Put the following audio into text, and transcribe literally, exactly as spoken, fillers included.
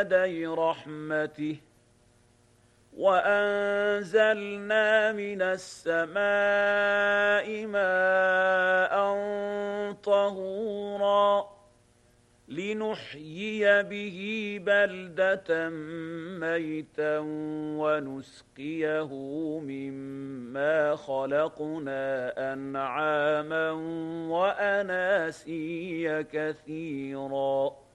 يدي رحمته وأنزلنا من السماء ماء طهورا لنحيي به بلدة ميتا ونسقيه مما خلقنا أنعاما وأناسيا كثيرا